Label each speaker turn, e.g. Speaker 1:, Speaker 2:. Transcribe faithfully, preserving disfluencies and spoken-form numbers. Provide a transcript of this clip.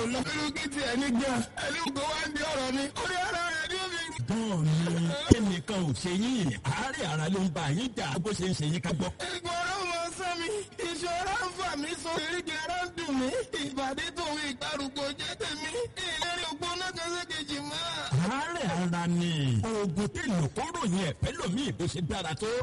Speaker 1: lọ. irú kí tiẹ̀ ní gan ẹni kò wá di ọ̀rọ̀ mi orí ara rẹ̀ ní omi.
Speaker 2: gan-an ni ẹnìkan ò ṣe yín àárẹ̀ ara ló ń bá yín jà bó ṣe ń ṣe yín ká gbọ́.
Speaker 1: ìgbọ̀rọ̀ mọ sán mi ìṣòro ń fà mí so eréje ara ń dùn mí ìbàdí tòun ìgbàrúgbó jẹ́ tèmi ìlérí ògbóná kan ṣe kejì mọ́.
Speaker 2: àárẹ̀ ara ni oògùn tí lòkóró yẹn pẹ̀lú mi bó ṣe dára tó.